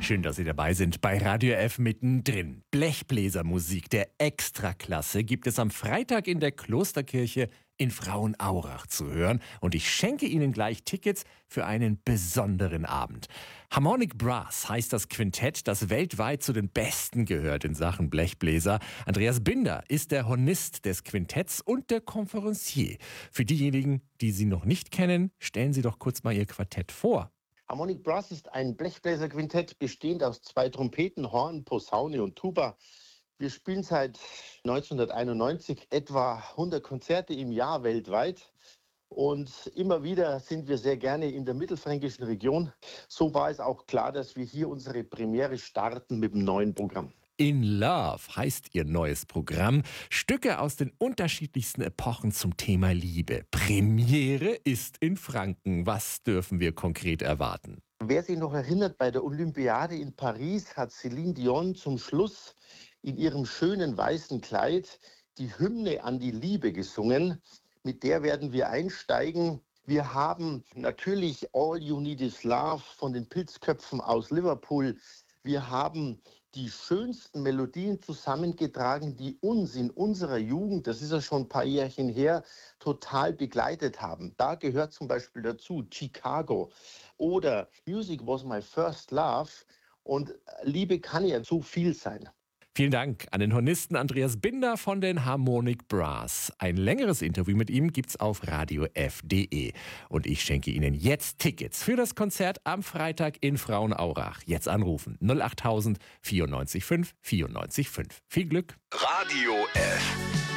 Schön, dass Sie dabei sind bei Radio F mittendrin. Blechbläsermusik der Extraklasse gibt es am Freitag in der Klosterkirche in Frauenaurach zu hören. Und ich schenke Ihnen gleich Tickets für einen besonderen Abend. Harmonic Brass heißt das Quintett, das weltweit zu den Besten gehört in Sachen Blechbläser. Andreas Binder ist der Hornist des Quintetts und der Konferencier. Für diejenigen, die Sie noch nicht kennen, stellen Sie doch kurz mal Ihr Quartett vor. Harmonic Brass ist ein Blechbläserquintett, bestehend aus 2 Trompeten, Horn, Posaune und Tuba. Wir spielen seit 1991 etwa 100 Konzerte im Jahr weltweit. Und immer wieder sind wir sehr gerne in der mittelfränkischen Region. So war es auch klar, dass wir hier unsere Premiere starten mit dem neuen Programm. In Love heißt Ihr neues Programm. Stücke aus den unterschiedlichsten Epochen zum Thema Liebe. Premiere ist in Franken. Was dürfen wir konkret erwarten? Wer sich noch erinnert, bei der Olympiade in Paris hat Céline Dion zum Schluss in ihrem schönen weißen Kleid die Hymne an die Liebe gesungen. Mit der werden wir einsteigen. Wir haben natürlich All You Need Is Love von den Pilzköpfen aus Liverpool. Wir haben die schönsten Melodien zusammengetragen, die uns in unserer Jugend, das ist ja schon ein paar Jährchen her, total begleitet haben. Da gehört zum Beispiel dazu Chicago oder Music Was My First Love. Und Liebe kann ja so viel sein. Vielen Dank an den Hornisten Andreas Binder von den Harmonic Brass. Ein längeres Interview mit ihm gibt's auf radiof.de. Und ich schenke Ihnen jetzt Tickets für das Konzert am Freitag in Frauenaurach. Jetzt anrufen 08000 94 5 94 5. Viel Glück. Radio F.